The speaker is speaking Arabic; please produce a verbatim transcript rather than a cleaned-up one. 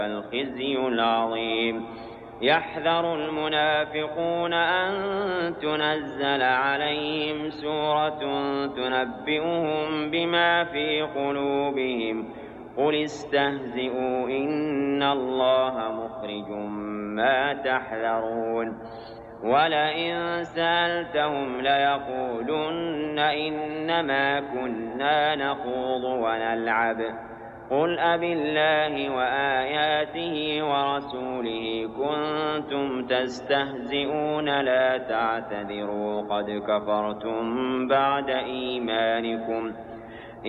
الخزي العظيم. يحذر المنافقون أن تنزل عليهم سورة تنبئهم بما في قلوبهم قل استهزئوا إن الله مخرج ما تحذرون. ولئن سألتهم ليقولن إنما كنا نخوض ونلعب قل أبالله وآياته ورسوله كنتم تستهزئون لا تعتذروا قد كفرتم بعد إيمانكم